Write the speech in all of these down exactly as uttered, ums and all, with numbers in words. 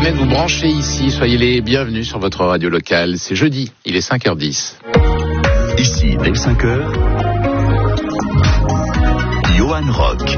venez de vous brancher ici, soyez les bienvenus sur votre radio locale. C'est jeudi, il est cinq heures dix. Ici, dès cinq heures, Johan Rock.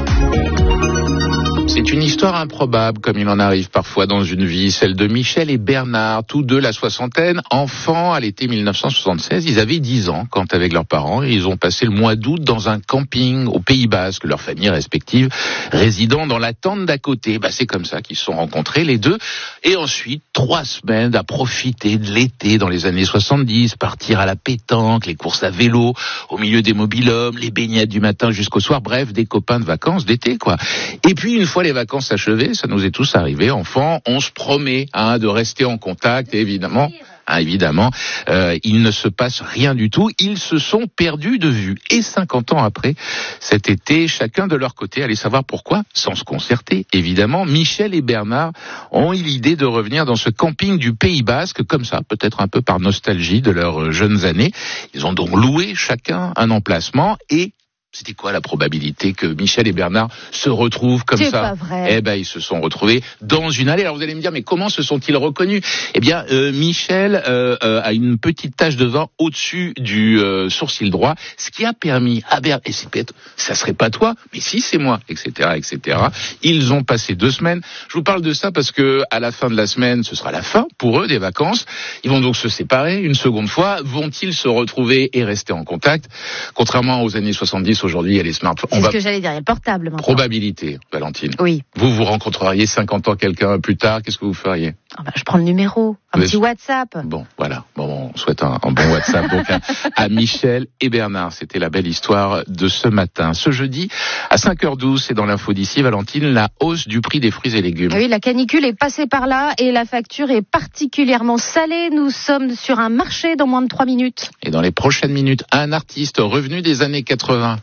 C'est une histoire improbable, comme il en arrive parfois dans une vie, celle de Michel et Bernard, tous deux la soixantaine, enfants à l'été mille neuf cent soixante-seize. Ils avaient dix ans quand, avec leurs parents, ils ont passé le mois d'août dans un camping au Pays Basque, leurs familles respectives résidant dans la tente d'à côté. Bah, c'est comme ça qu'ils se sont rencontrés, les deux. Et ensuite, trois semaines à profiter de l'été dans les années soixante-dix, partir à la pétanque, les courses à vélo, au milieu des mobil-hommes, les baignades du matin jusqu'au soir, bref, des copains de vacances d'été, quoi. Et puis, une fois les vacances achevées, ça nous est tous arrivé, enfants, on se promet hein, de rester en contact, et évidemment, hein, évidemment, euh, il ne se passe rien du tout, ils se sont perdus de vue. Et cinquante ans après, cet été, chacun de leur côté, allez savoir pourquoi, sans se concerter, évidemment, Michel et Bernard ont eu l'idée de revenir dans ce camping du Pays Basque, comme ça, peut-être un peu par nostalgie de leurs jeunes années. Ils ont donc loué chacun un emplacement et c'était quoi la probabilité que Michel et Bernard se retrouvent comme C'est ça? Pas vrai. Eh ben, ils se sont retrouvés dans une allée. Alors vous allez me dire, mais comment se sont-ils reconnus? Eh bien, euh, Michel euh, euh, a une petite tache de vin au-dessus du euh, sourcil droit, ce qui a permis à Bernard, et c'est peut-être, ça serait pas toi, mais si c'est moi, et cetera, et cetera. Ils ont passé deux semaines. Je vous parle de ça parce que à la fin de la semaine, ce sera la fin pour eux des vacances. Ils vont donc se séparer une seconde fois. Vont-ils se retrouver et rester en contact? Contrairement aux années soixante-dix. Aujourd'hui, il y a les smartphones. C'est ce va... que j'allais dire, il y a le portable maintenant. Probabilité, Valentine. Oui. Vous, vous rencontreriez cinquante ans quelqu'un plus tard, qu'est-ce que vous feriez? Ah bah, je prends le numéro, un Mais petit WhatsApp. Bon, voilà. Bon, on souhaite un, un bon WhatsApp donc à, à Michel et Bernard. C'était la belle histoire de ce matin. Ce jeudi, à cinq heures douze, c'est dans l'info d'ici, Valentine, la hausse du prix des fruits et légumes. Oui, la canicule est passée par là et la facture est particulièrement salée. Nous sommes sur un marché dans moins de trois minutes. Et dans les prochaines minutes, un artiste revenu des années quatre-vingts.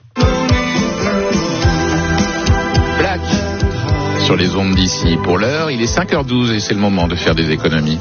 Black sur les ondes d'ici. Pour l'heure, il est cinq heures douze et c'est le moment de faire des économies.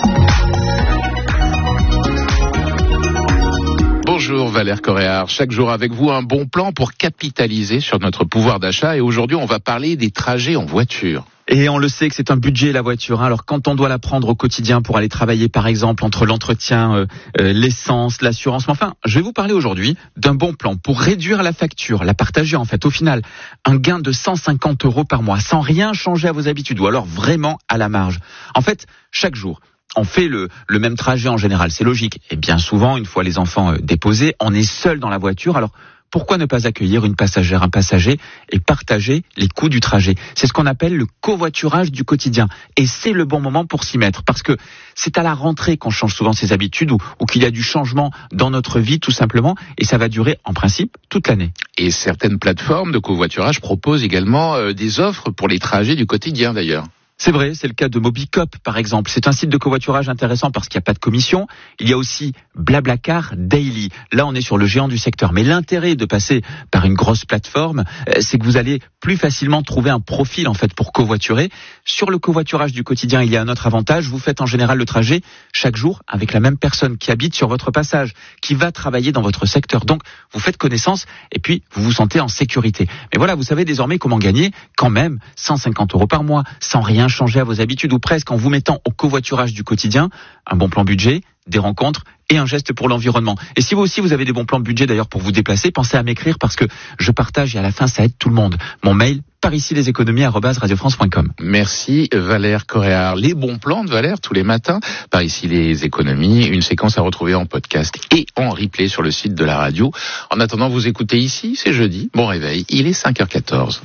Bonjour Valère Coréard, chaque jour avec vous un bon plan pour capitaliser sur notre pouvoir d'achat et aujourd'hui on va parler des trajets en voiture. Et on le sait que c'est un budget la voiture. Hein. Alors quand on doit la prendre au quotidien pour aller travailler par exemple entre l'entretien, euh, euh, l'essence, l'assurance. Mais enfin, je vais vous parler aujourd'hui d'un bon plan pour réduire la facture, la partager en fait. Au final, un gain de cent cinquante euros par mois sans rien changer à vos habitudes ou alors vraiment à la marge. En fait, chaque jour, on fait le, le même trajet en général, c'est logique. Et bien souvent, une fois les enfants euh, déposés, on est seul dans la voiture. Alors pourquoi ne pas accueillir une passagère, un passager et partager les coûts du trajet? C'est ce qu'on appelle le covoiturage du quotidien. Et c'est le bon moment pour s'y mettre. Parce que c'est à la rentrée qu'on change souvent ses habitudes ou, ou qu'il y a du changement dans notre vie tout simplement. Et ça va durer en principe toute l'année. Et certaines plateformes de covoiturage proposent également euh, des offres pour les trajets du quotidien d'ailleurs. C'est vrai, c'est le cas de Mobicop par exemple. C'est un site de covoiturage intéressant parce qu'il n'y a pas de commission. Il y a aussi Blablacar Daily. Là, on est sur le géant du secteur. Mais l'intérêt de passer par une grosse plateforme, c'est que vous allez plus facilement trouver un profil en fait pour covoiturer. Sur le covoiturage du quotidien, il y a un autre avantage. Vous faites en général le trajet chaque jour avec la même personne qui habite sur votre passage, qui va travailler dans votre secteur. Donc, vous faites connaissance et puis vous vous sentez en sécurité. Mais voilà, vous savez désormais comment gagner quand même cent cinquante euros par mois sans rien changer à vos habitudes ou presque en vous mettant au covoiturage du quotidien, un bon plan budget, des rencontres et un geste pour l'environnement. Et si vous aussi vous avez des bons plans de budget d'ailleurs pour vous déplacer, pensez à m'écrire parce que je partage et à la fin ça aide tout le monde. Mon mail, par ici les économies arobase radio france point com. Merci Valère Coréard. Les bons plans de Valère tous les matins, par ici les économies, une séquence à retrouver en podcast et en replay sur le site de la radio. En attendant, vous écoutez ici, c'est jeudi, bon réveil, il est cinq heures quatorze.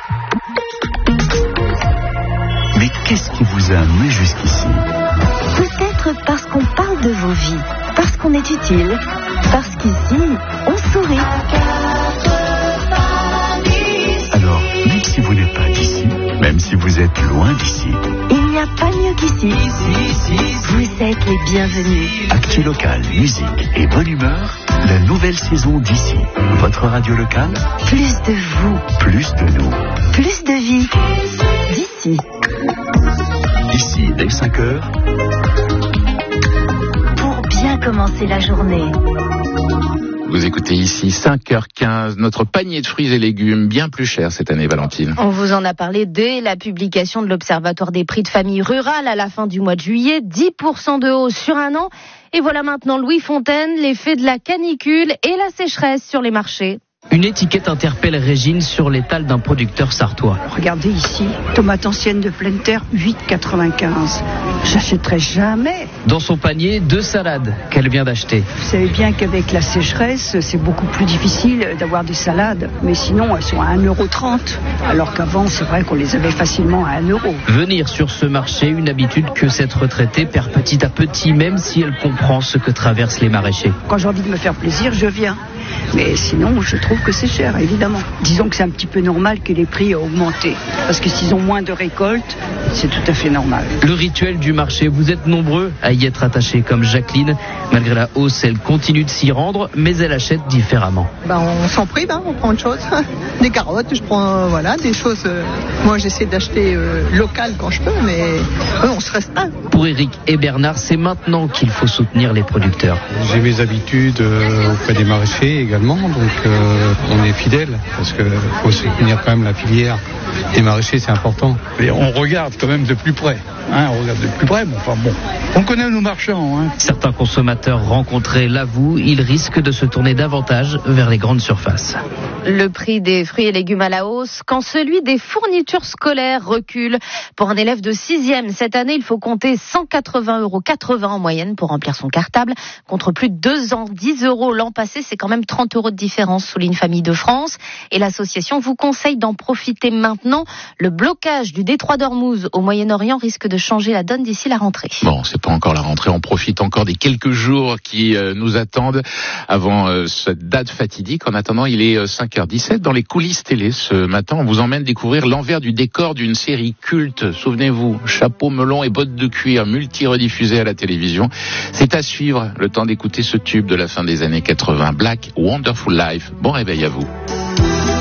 Mais qu'est-ce qui vous a amené jusqu'ici? Peut-être parce qu'on parle de vos vies, parce qu'on est utile, parce qu'ici, on sourit. Alors, même si vous n'êtes pas d'ici, même si vous êtes loin d'ici, il n'y a pas mieux qu'ici. Vous êtes les bienvenus. Actu local, musique et bonne humeur, la nouvelle saison d'ici. Votre radio locale, Plus de vous, plus de nous. plus de vie. D'ici. Ici, dès cinq heures, Pour bien commencer la journée. Vous écoutez ici cinq heures quinze, notre panier de fruits et légumes bien plus cher cette année, Valentine. On vous en a parlé dès la publication de l'Observatoire des prix de famille rurale à la fin du mois de juillet, dix pour cent de hausse sur un an. Et voilà maintenant Louis Fontaine, l'effet de la canicule et la sécheresse sur les marchés. Une étiquette interpelle Régine sur l'étal d'un producteur sartois. Regardez ici, tomate ancienne de pleine terre, huit quatre-vingt-quinze. J'achèterai jamais. Dans son panier, deux salades qu'elle vient d'acheter. Vous savez bien qu'avec la sécheresse, c'est beaucoup plus difficile d'avoir des salades. Mais sinon, elles sont à un euro trente. Alors qu'avant, c'est vrai qu'on les avait facilement à un euro. Venir sur ce marché, une habitude que cette retraitée perd petit à petit, même si elle comprend ce que traversent les maraîchers. Quand j'ai envie de me faire plaisir, je viens. Mais sinon, je trouve que c'est cher, évidemment. Disons que c'est un petit peu normal que les prix aient augmenté. Parce que s'ils ont moins de récoltes, c'est tout à fait normal. Le rituel du marché, vous êtes nombreux à y être attachés, comme Jacqueline. Malgré la hausse, elle continue de s'y rendre, mais elle achète différemment. Ben, on s'en prive, hein, on prend autre chose. Des carottes, je prends euh, voilà, des choses... Euh, moi, j'essaie d'acheter euh, local quand je peux, mais euh, on se restreint. Pour Eric et Bernard, c'est maintenant qu'il faut soutenir les producteurs. J'ai mes habitudes euh, auprès des maraîchers également, donc euh, on est fidèles parce qu'il faut soutenir quand même la filière des maraîchers, c'est important. Et on regarde quand même de plus près, hein, on regarde de plus près, mais enfin bon, on connaît nos marchands. Hein. Certains consommateurs rencontrés l'avouent, ils risquent de se tourner davantage vers les grandes surfaces. Le prix des fruits et légumes à la hausse, quand celui des fournitures scolaires recule. Pour un élève de sixième, cette année, il faut compter cent quatre-vingts euros quatre-vingts en moyenne pour remplir son cartable, contre plus de deux ans, dix euros l'an passé, c'est quand même trente euros de différence, souligne Famille de France. Et l'association vous conseille d'en profiter maintenant. Le blocage du détroit d'Ormuz au Moyen-Orient risque de changer la donne d'ici la rentrée. Bon, c'est pas encore la rentrée, on profite encore des quelques jours qui euh, nous attendent avant euh, cette date fatidique. En attendant, il est euh, cinq heures dix-sept. Dans les coulisses télé ce matin, on vous emmène découvrir l'envers du décor d'une série culte. Souvenez-vous, chapeau melon et bottes de cuir multi-rediffusées à la télévision. C'est à suivre, le temps d'écouter ce tube de la fin des années quatre-vingts, Black Wonderful Life. Bon réveil à vous.